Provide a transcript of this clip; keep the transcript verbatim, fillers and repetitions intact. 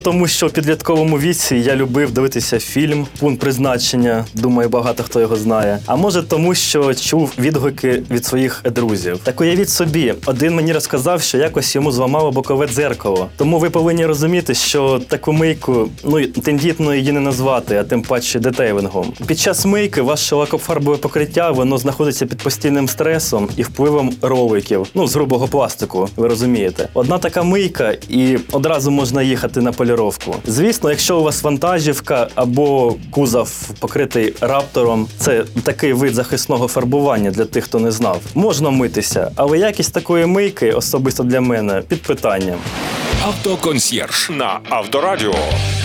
Тому що в підлітковому віці я любив дивитися фільм «Пункт призначення», думаю, багато хто його знає. А може тому, що чув відгуки від своїх друзів. Так уявіть собі, один мені розказав, що якось йому зламало бокове дзеркало. Тому ви повинні розуміти, що таку мийку, ну, тендітно її не назвати, а тим паче детейлингом. Під час мийки ваше лакофарбове покриття, воно знаходиться під постійним стресом і впливом роликів, ну, з грубого пластику, ви розумієте. Одна така мийка і одразу можна їхати на полі. Звісно, якщо у вас вантажівка або кузов покритий раптором, це такий вид захисного фарбування для тих, хто не знав. Можна митися, але якість такої мийки, особисто для мене, під питанням. Автоконсьєрж на Авторадіо.